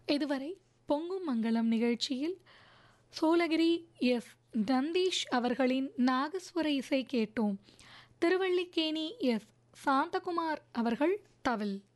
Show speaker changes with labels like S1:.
S1: இதுவரை பொங்கும் மங்களம் நிகழ்ச்சியில் சோலகிரி எஸ் நந்தீஷ் அவர்களின் நாகஸ்வர இசை கேட்டோம். திருவல்லிக்கேணி எஸ் சாந்தகுமார் அவர்கள் தவில்.